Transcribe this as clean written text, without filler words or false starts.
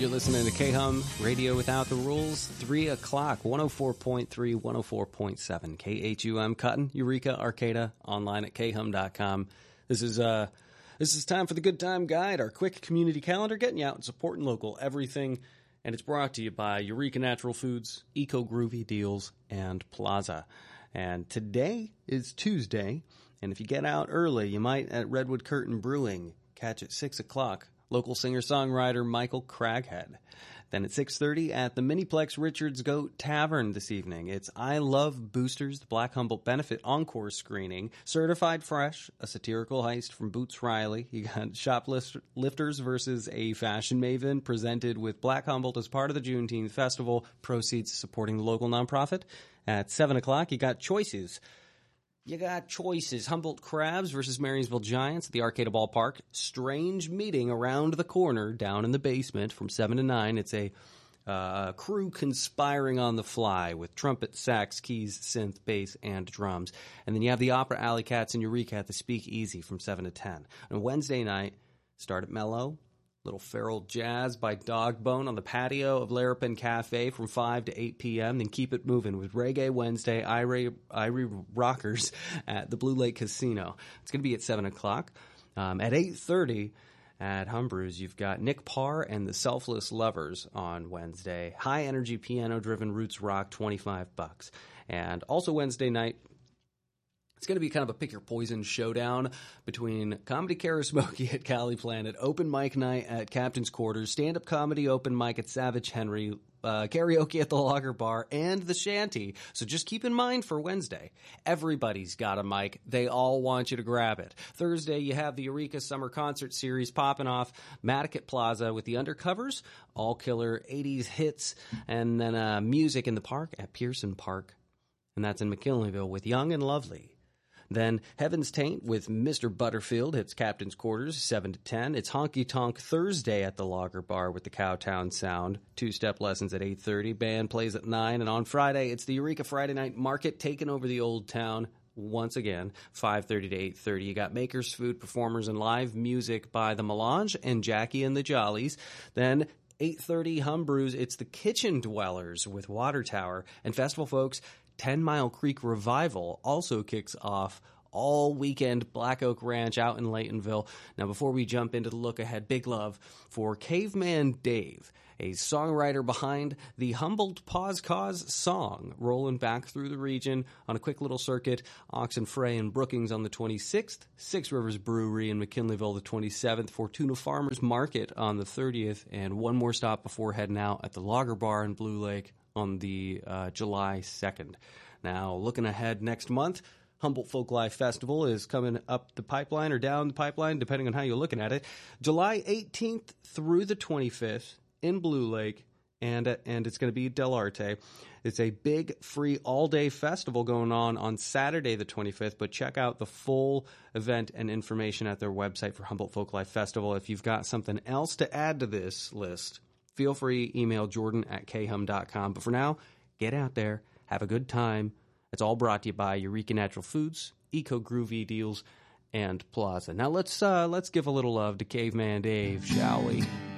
You're listening to K-Hum Radio Without the Rules, 3 o'clock, 104.3, 104.7, KHUM, Cotton, Eureka, Arcata, online at khum.com. This is time for the Good Time Guide, our quick community calendar, getting you out and supporting local everything, and it's brought to you by Eureka Natural Foods, Eco Groovy Deals, and Plaza. And today is Tuesday, and if you get out early, you might at Redwood Curtain Brewing catch at 6 o'clock. Local singer-songwriter Michael Craghead. Then at 6:30 at the Miniplex Richard's Goat Tavern this evening, it's I Love Boosters, the Black Humboldt Benefit Encore screening. Certified Fresh, a satirical heist from Boots Riley. You got Shoplifters versus a Fashion Maven, presented with Black Humboldt as part of the Juneteenth Festival. Proceeds supporting the local nonprofit. At 7 o'clock, you got Choices. Humboldt Crabs versus Marysville Giants at the Arcata Ballpark. Strange meeting around the corner down in the basement from 7 to 9. It's a crew conspiring on the fly with trumpet, sax, keys, synth, bass, and drums. And then you have the Opera Alley Cats in Eureka at the Speak Easy from 7 to 10. On Wednesday night, start at Mellow. Little feral jazz by Dogbone on the patio of Larapin Cafe from 5 to 8 p.m. Then keep it moving with Reggae Wednesday, Irie Rockers at the Blue Lake Casino. It's going to be at 7 o'clock. At 8:30 at Humbrew's, you've got Nick Parr and the Selfless Lovers on Wednesday. High-energy piano-driven roots rock, $25. And also Wednesday night, it's going to be kind of a pick-your-poison showdown between Comedy Karaoke at Cali Planet, open mic night at Captain's Quarters, stand-up comedy open mic at Savage Henry, karaoke at the Lager Bar, and the Shanty. So just keep in mind for Wednesday, everybody's got a mic. They all want you to grab it. Thursday, you have the Eureka Summer Concert Series popping off, Madaket Plaza with the Undercovers, all killer 80s hits, and then music in the park at Pearson Park, and that's in McKinleyville with Young and Lovely. Then Heaven's Taint with Mr. Butterfield hits Captain's Quarters, 7 to 10. It's Honky Tonk Thursday at the Lager Bar with the Cowtown Sound. Two-step lessons at 8:30. Band plays at 9. And on Friday, it's the Eureka Friday Night Market taking over the Old Town once again, 5:30 to 8:30. You got Makers Food performers and live music by the Melange and Jackie and the Jollies. Then 8:30 Humbrew's, it's the Kitchen Dwellers with Water Tower. And Festival folks, 10 Mile Creek Revival also kicks off all weekend Black Oak Ranch out in Laytonville. Now, before we jump into the look ahead, big love for Caveman Dave, a songwriter behind the Humboldt Pause Cause song, rolling back through the region on a quick little circuit. Oxen Fray and Brookings on the 26th, Six Rivers Brewery in McKinleyville the 27th, Fortuna Farmers Market on the 30th, and one more stop before heading out at the Lager Bar in Blue Lake on the July 2nd. Now, looking ahead next month, Humboldt Folklife Festival is coming up the pipeline or down the pipeline, depending on how you're looking at it. July 18th through the 25th in Blue Lake, and it's going to be Del Arte. It's a big free all-day festival going on Saturday the 25th, but check out the full event and information at their website for Humboldt Folklife Festival. If you've got something else to add to this list, feel free, email Jordan at khum.com. But for now, get out there, have a good time. It's all brought to you by Eureka Natural Foods, Eco Groovy Deals, and Plaza. Now let's give a little love to Caveman Dave, shall we?